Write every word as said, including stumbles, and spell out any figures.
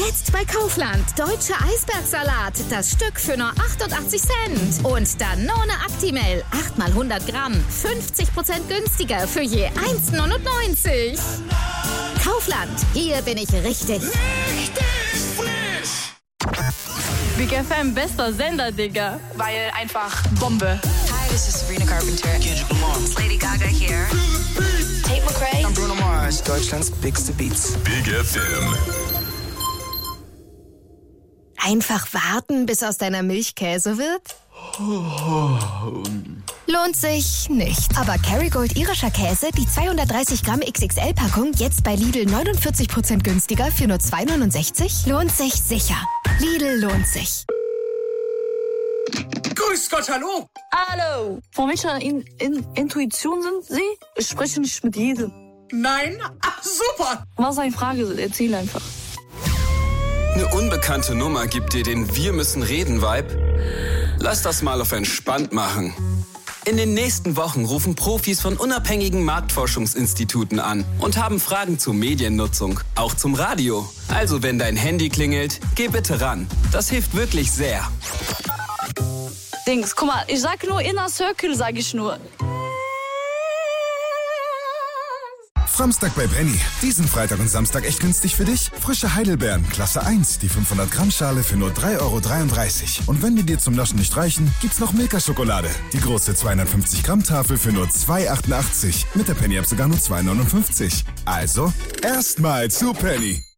Jetzt bei Kaufland. Deutsche Eisbergsalat. Das Stück für nur achtundachtzig Cent. Und Danone Actimel. acht mal hundert Gramm. fünfzig Prozent günstiger für je eins neunundneunzig. Kaufland. Hier bin ich richtig. Richtig frisch. Big F M, bester Sender, Digga. Weil einfach Bombe. Hi, this is Sabrina Carpenter. Kendrick Lamar. It's Lady Gaga here. Tate McRae. I'm Bruno Mars. Deutschlands biggeste Beats. Big F M. Einfach warten, bis aus deiner Milch Käse wird? Lohnt sich nicht. Aber Kerrygold irischer Käse, die zweihundertdreißig Gramm X X L-Packung, jetzt bei Lidl neunundvierzig Prozent günstiger für nur zwei neunundsechzig, lohnt sich sicher. Lidl lohnt sich. Grüß Gott, hallo. Hallo. Von welcher in, in, Intuition sind Sie? Ich spreche nicht mit jedem. Nein? Ach, super. Was eine Frage? Erzähl einfach. Eine unbekannte Nummer gibt dir den Wir-müssen-reden-Vibe? Lass das mal auf entspannt machen. In den nächsten Wochen rufen Profis von unabhängigen Marktforschungsinstituten an und haben Fragen zur Mediennutzung, auch zum Radio. Also wenn dein Handy klingelt, geh bitte ran. Das hilft wirklich sehr. Dings, guck mal, ich sag nur Inner Circle, sag ich nur. Samstag bei Penny. Diesen Freitag und Samstag echt günstig für dich? Frische Heidelbeeren, Klasse eins, die fünfhundert Gramm Schale für nur drei Euro dreiunddreißig. Und wenn die dir zum Naschen nicht reichen, gibt's noch Milka-Schokolade. Die große zweihundertfünfzig Gramm Tafel für nur zwei Euro achtundachtzig. Mit der Penny-App sogar nur zwei Euro neunundfünfzig. Also, erstmal zu Penny.